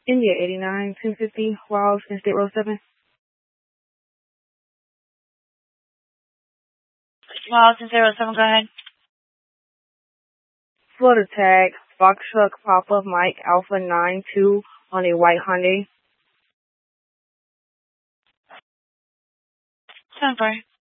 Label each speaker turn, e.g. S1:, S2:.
S1: India 89, 1050, Wild and State Road 7.
S2: Wild and State Road 7, go ahead.
S1: Florida tag, Foxtrot Papa Mike Alpha 92 on a white Hyundai.
S2: 7-4.